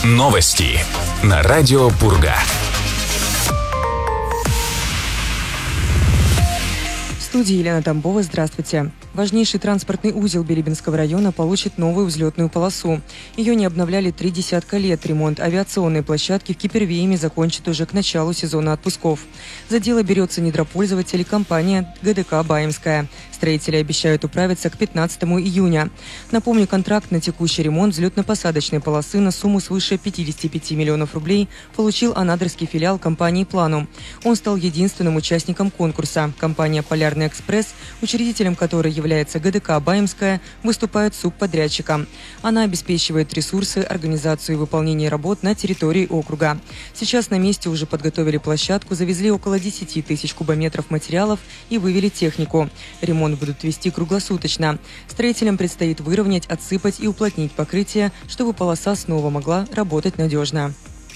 Новости на радио Пурга. В студии Елена Тамбова. Здравствуйте. Важнейший транспортный узел Билибинского района получит новую взлетную полосу. Ее не обновляли 30 лет. Ремонт авиационной площадки в Кипер-Вееме закончит уже к началу сезона отпусков. За дело берется недропользователь и компания ГДК «Баемская». Строители обещают управиться к 15 июня. Напомню, контракт на текущий ремонт взлетно-посадочной полосы на сумму свыше 55 миллионов рублей получил анадырский филиал компании «Плану». Он стал единственным участником конкурса. Компания «Полярный экспресс», учредителем которой является ГДК «Баемская», выступает субподрядчиком. Она обеспечивает ресурсы, организацию и выполнение работ на территории округа. Сейчас на месте уже подготовили площадку, завезли около 10 тысяч кубометров материалов и вывели технику. Ремонт будут вести круглосуточно. Строителям предстоит выровнять, отсыпать и уплотнить покрытие, чтобы полоса снова могла работать надежно.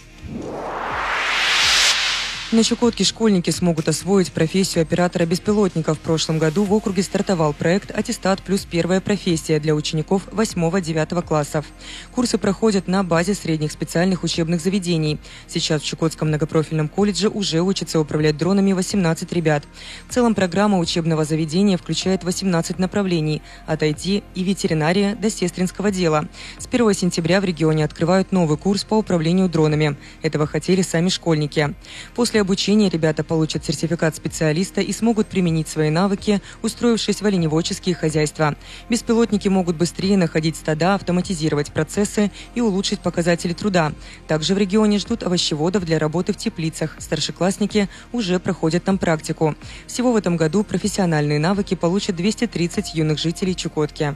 На Чукотке школьники смогут освоить профессию оператора беспилотника. В прошлом году в округе стартовал проект «Аттестат плюс первая профессия» для учеников 8-9 классов. Курсы проходят на базе средних специальных учебных заведений. Сейчас в Чукотском многопрофильном колледже уже учатся управлять дронами 18 ребят. В целом программа учебного заведения включает 18 направлений – от IT и ветеринария до сестринского дела. С 1 сентября в регионе открывают новый курс по управлению дронами. Этого хотели сами школьники. После обучения ребята получат сертификат специалиста и смогут применить свои навыки, устроившись в оленеводческие хозяйства. Беспилотники могут быстрее находить стада, автоматизировать процессы и улучшить показатели труда. Также в регионе ждут овощеводов для работы в теплицах. Старшеклассники уже проходят там практику. Всего в этом году профессиональные навыки получат 230 юных жителей Чукотки.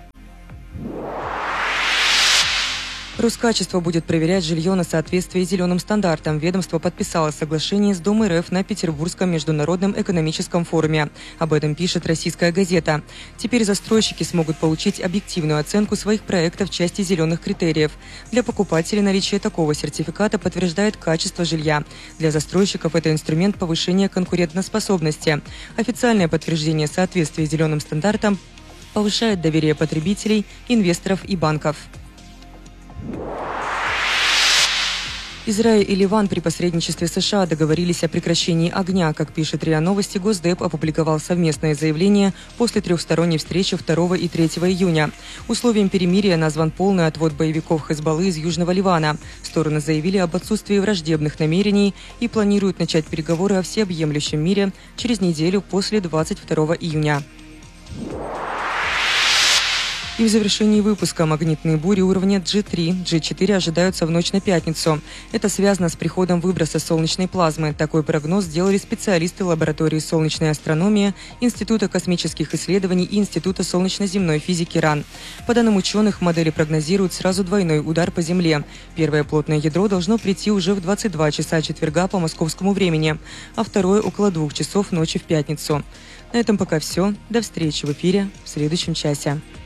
Роскачество будет проверять жилье на соответствие зеленым стандартам. Ведомство подписало соглашение с Думой РФ на Петербургском международном экономическом форуме. Об этом пишет «Российская газета». Теперь застройщики смогут получить объективную оценку своих проектов в части зеленых критериев. Для покупателей наличие такого сертификата подтверждает качество жилья. Для застройщиков это инструмент повышения конкурентоспособности. Официальное подтверждение соответствия зеленым стандартам повышает доверие потребителей, инвесторов и банков. Израиль и Ливан при посредничестве США договорились о прекращении огня. Как пишет РИА Новости, Госдеп опубликовал совместное заявление после трехсторонней встречи 2 и 3 июня. Условием перемирия назван полный отвод боевиков Хезболлы из Южного Ливана. Стороны заявили об отсутствии враждебных намерений и планируют начать переговоры о всеобъемлющем мире через неделю после 22 июня. И в завершении выпуска магнитные бури уровня G3, G4 ожидаются в ночь на пятницу. Это связано с приходом выброса солнечной плазмы. Такой прогноз сделали специалисты лаборатории солнечной астрономии, Института космических исследований и Института солнечно-земной физики РАН. По данным ученых, модели прогнозируют сразу двойной удар по Земле. Первое плотное ядро должно прийти уже в 22 часа четверга по московскому времени, а второе около 2 часов ночи в пятницу. На этом пока все. До встречи в эфире в следующем часе.